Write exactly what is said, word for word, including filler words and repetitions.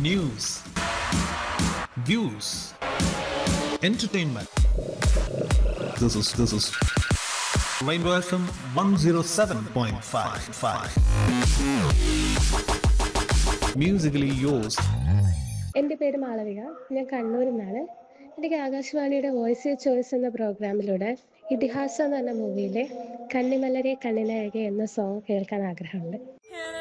news, views, entertainment. This is this is Rainbow F M one oh seven point five. Musically yours. എൻ്റെ പേര് മാളവിക. ഞാൻ കണ്ണൂരിൽ നിന്നാണ്. എനിക്ക് ആകാശവാണിയുടെ വോയിസ് ചോയ്സ് എന്ന പ്രോഗ്രാമിലൂടെ ഇതിഹാസം എന്ന് പറഞ്ഞ മൂവിയിലെ കണ്ണിമലരെ കണ്ണിനഴകെ എന്ന സോങ് കേൾക്കാൻ ആഗ്രഹമുണ്ട്.